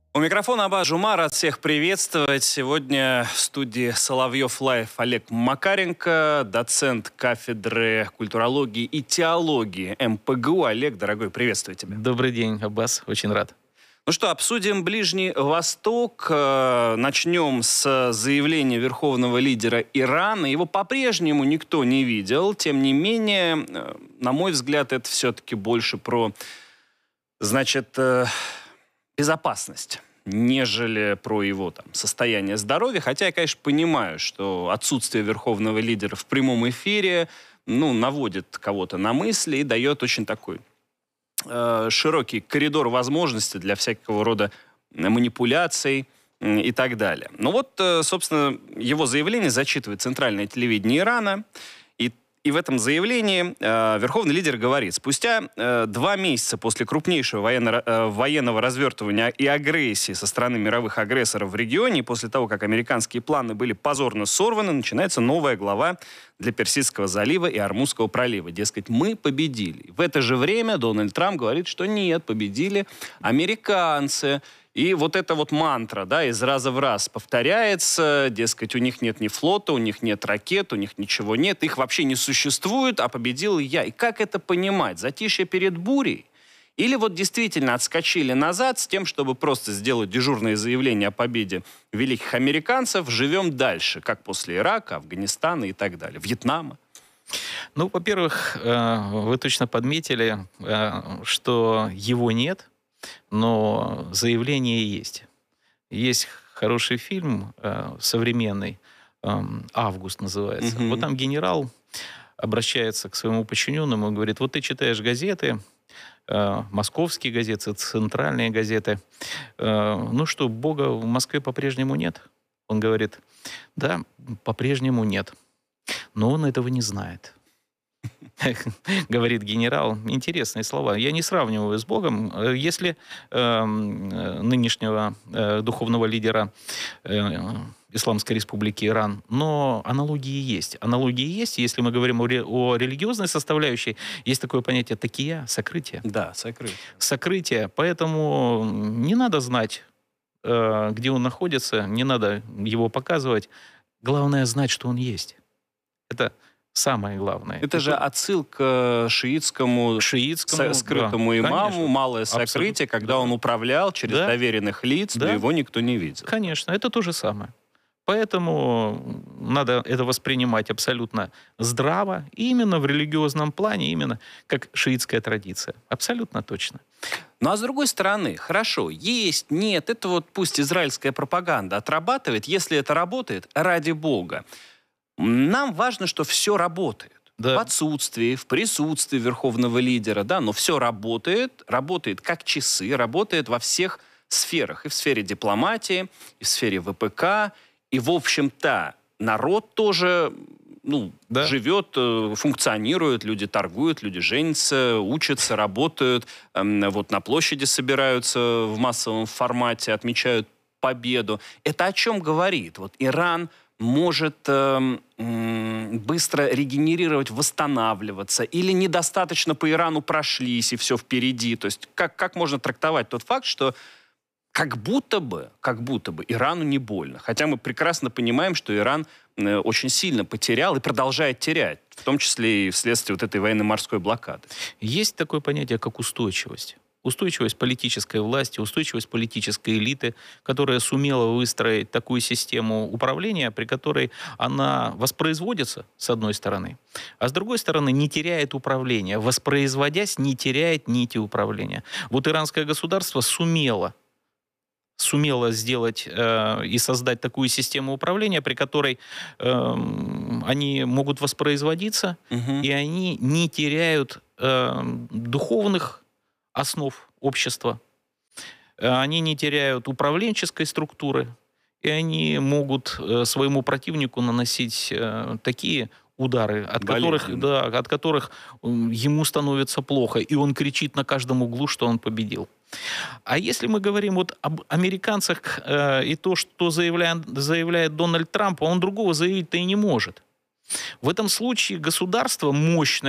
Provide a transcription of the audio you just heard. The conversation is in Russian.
У микрофона Абаз Жума, рад всех приветствовать. Сегодня в студии Соловьев Лайв Олег Макаренко, доцент кафедры культурологии и теологии МПГУ. Олег, дорогой, приветствую тебя. Добрый день, Аббас, очень рад. Ну что, обсудим Ближний Восток. Начнем с заявления верховного лидера Ирана. Его по-прежнему никто не видел. Тем не менее, на мой взгляд, это все-таки больше про, безопасность, нежели про его состояние здоровья. Хотя я, конечно, понимаю, что отсутствие верховного лидера в прямом эфире наводит кого-то на мысли и дает очень такой широкий коридор возможностей для всякого рода манипуляций и так далее. Ну вот, собственно, его заявление зачитывает центральное телевидение Ирана. И в этом заявлении верховный лидер говорит: спустя 2 месяца после крупнейшего военного развертывания и агрессии со стороны мировых агрессоров в регионе, и после того, как американские планы были позорно сорваны, начинается новая глава для Персидского залива и Ормузского пролива. Дескать, мы победили. В это же время Дональд Трамп говорит, что нет, победили американцы. И вот эта вот мантра, из раза в раз повторяется, дескать, у них нет ни флота, у них нет ракет, у них ничего нет, их вообще не существует, а победил я. И как это понимать? Затишье перед бурей? Или вот действительно отскочили назад с тем, чтобы просто сделать дежурное заявление о победе великих американцев, живем дальше, как после Ирака, Афганистана и так далее, Вьетнама? Ну, во-первых, вы точно подметили, что его нет, но заявление есть. Есть хороший фильм современный, «Август» называется. Угу. Вот там генерал обращается к своему подчиненному и говорит: вот ты читаешь газеты, московские газеты, центральные газеты. Ну что, Бога в Москве по-прежнему нет? Он говорит: да, по-прежнему нет. Но он этого не знает. Говорит генерал. Интересные слова. Я не сравниваю с Богом. Если нынешнего духовного лидера Исламской Республики Иран, но аналогии есть. Аналогии есть. Если мы говорим о религиозной составляющей, есть такое понятие такия, сокрытие. Да, сокрытие. Сокрытие. Поэтому не надо знать, где он находится, не надо его показывать. Главное знать, что он есть. Это самое главное. Это же отсылка к шиитскому скрытому имаму, конечно, малое сокрытие, когда он управлял через доверенных лиц, но его никто не видел. Конечно, это то же самое. Поэтому надо это воспринимать абсолютно здраво, именно в религиозном плане, именно как шиитская традиция. Абсолютно точно. Ну а с другой стороны, хорошо, есть, нет, это вот пусть израильская пропаганда отрабатывает, если это работает, ради бога. Нам важно, что все работает. Да. В отсутствии, в присутствии верховного лидера, но все работает как часы, работает во всех сферах. И в сфере дипломатии, и в сфере ВПК, и, в общем-то, народ тоже живет, функционирует, люди торгуют, люди женятся, учатся, работают, вот на площади собираются в массовом формате, отмечают победу. Это о чем говорит? Вот Иран может быстро регенерировать, восстанавливаться, или недостаточно по Ирану прошлись, и все впереди. То есть как можно трактовать тот факт, что как будто бы Ирану не больно. Хотя мы прекрасно понимаем, что Иран очень сильно потерял и продолжает терять, в том числе и вследствие вот этой военно-морской блокады. Есть такое понятие, как устойчивость. Устойчивость политической власти, устойчивость политической элиты, которая сумела выстроить такую систему управления, при которой она воспроизводится, с одной стороны, а с другой стороны не теряет управления. Воспроизводясь, не теряет нити управления. Вот иранское государство сумело сделать и создать такую систему управления, при которой они могут воспроизводиться, и они не теряют духовных основ общества. Они не теряют управленческой структуры, и они могут своему противнику наносить такие удары, от которых ему становится плохо, и он кричит на каждом углу, что он победил. А если мы говорим вот об американцах и то, что заявляет Дональд Трамп, он другого заявить-то и не может. В этом случае государство мощное,